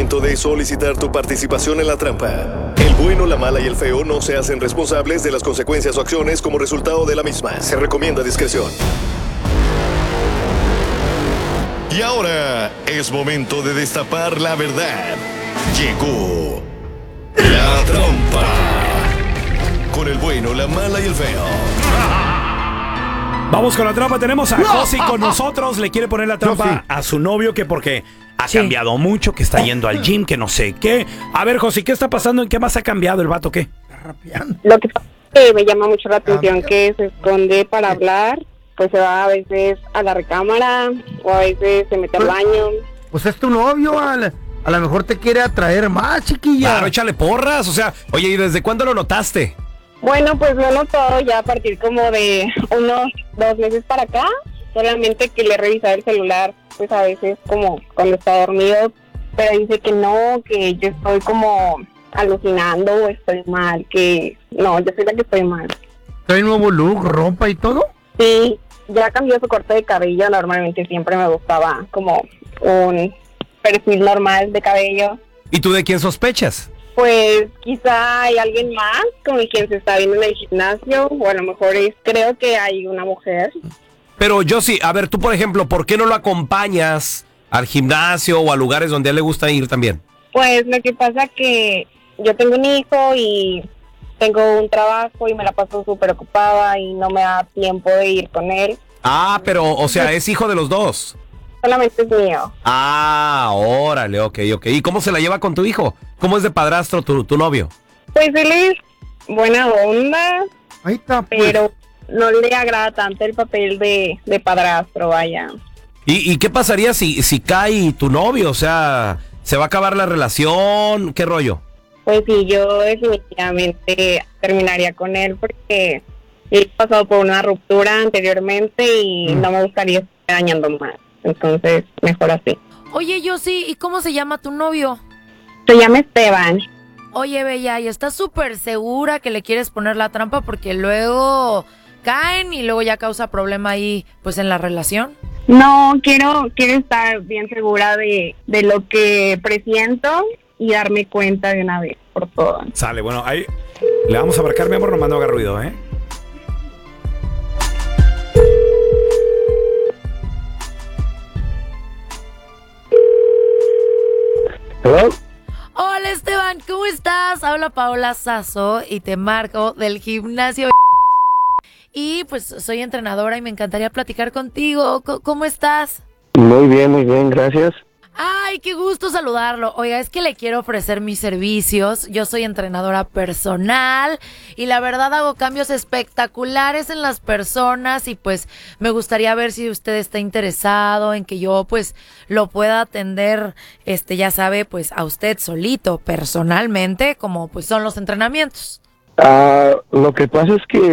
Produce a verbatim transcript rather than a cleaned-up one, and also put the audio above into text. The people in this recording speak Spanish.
momento de solicitar tu participación en la trampa. El bueno, la mala y el feo no se hacen responsables de las consecuencias o acciones como resultado de la misma. Se recomienda discreción. Y ahora es momento de destapar la verdad. Llegó la trampa. Con el bueno, la mala y el feo. Vamos con la trampa. Tenemos a Josi con nosotros. Le quiere poner la trampa a su novio que porque ha sí. cambiado mucho, que está yendo al gym, que no sé qué. A ver, Josi, ¿qué está pasando? ¿En qué más ha cambiado el vato? ¿Qué? Lo que pasa es que me llama mucho la atención que se esconde para hablar. Pues se va a veces a la recámara o a veces se mete al baño. Pues es tu novio, a, la, a lo mejor te quiere atraer más, chiquilla. Claro, échale porras. O sea, oye, ¿y desde cuándo lo notaste? Bueno, pues lo he notado ya a partir como de unos dos meses para acá. Solamente que le he revisado el celular, pues a veces como cuando está dormido. Pero dice que no, que yo estoy como alucinando o estoy mal. Que no, yo soy la que estoy mal. ¿Trae nuevo look, ropa y todo? Sí. Ya cambió su corte de cabello, normalmente siempre me gustaba como un perfil normal de cabello. ¿Y tú de quién sospechas? Pues quizá hay alguien más con quien se está viendo en el gimnasio, o a lo mejor es, creo que hay una mujer. Pero yo sí, a ver, tú por ejemplo, ¿por qué no lo acompañas al gimnasio o a lugares donde a él le gusta ir también? Pues lo que pasa que yo tengo un hijo y tengo un trabajo y me la paso súper ocupada y no me da tiempo de ir con él. Ah, pero, o sea, es hijo de los dos. Solamente es mío. Ah, órale, ok, ok. ¿Y cómo se la lleva con tu hijo? ¿Cómo es de padrastro tu, tu novio? Pues él es buena onda, Ahí está, pues. pero no le agrada tanto el papel de, de padrastro, vaya. ¿Y, y qué pasaría si, si cae tu novio? O sea, ¿se va a acabar la relación? ¿Qué rollo? Pues sí, yo definitivamente terminaría con él porque he pasado por una ruptura anteriormente y mm. no me gustaría estar dañando más. Entonces, mejor así. Oye, Josi, ¿y cómo se llama tu novio? Se llama Esteban. Oye, Bella, ¿y estás súper segura que le quieres poner la trampa? Porque luego caen y luego ya causa problema ahí, pues, en la relación. No, quiero quiero estar bien segura de, de lo que presiento y darme cuenta de una vez por todas. Sale, bueno, ahí le vamos a marcar, mi amor, no mando haga ruido, ¿eh? ¿Hello? Hola, Esteban, ¿cómo estás? Habla Paola Sasso y te marco del gimnasio. Y pues soy entrenadora y me encantaría platicar contigo. C- ¿Cómo estás? Muy bien, muy bien, gracias. Ay, qué gusto saludarlo. Oiga, es que le quiero ofrecer mis servicios. Yo soy entrenadora personal y la verdad hago cambios espectaculares en las personas y pues me gustaría ver si usted está interesado en que yo pues lo pueda atender, este ya sabe, pues a usted solito, personalmente, como pues son los entrenamientos. Ah, lo que pasa es que